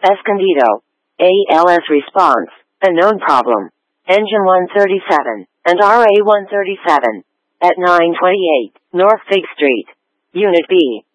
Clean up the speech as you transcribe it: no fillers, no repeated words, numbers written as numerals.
Escondido. ALS response, a known problem. Engine 137, and RA 137. At 928, North Fig Street. Unit B.